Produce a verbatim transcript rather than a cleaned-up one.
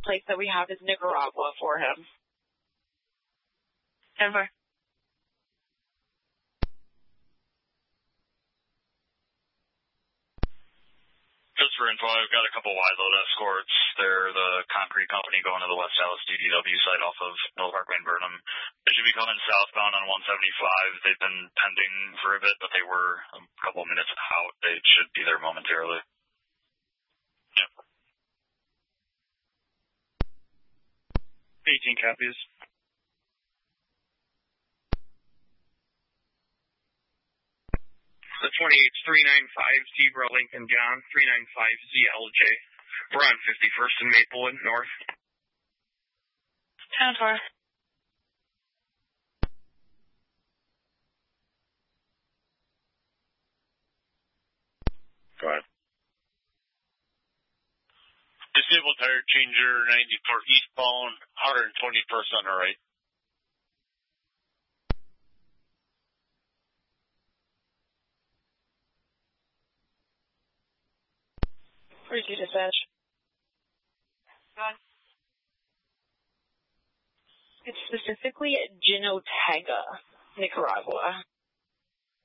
place that we have is Nicaragua for him. Denver. Just for info, I've got a couple wide load escorts. They're the concrete company going to the West Dallas D D W site off of Mill Parkway and Burnham. They should be coming southbound on one seventy-five. They've been pending for a bit, but they were a couple minutes out. They should be there momentarily. Yep. eighteen copies. The twenty-eight three ninety-five Zebra Lincoln John, three ninety-five Z L J. We're on fifty-first and Maplewood, north. ten four. Go ahead. Disabled tire changer ninety-four eastbound, one twenty-first on the right. forty-two dispatch. Go on. It's specifically Jinotega, Nicaragua.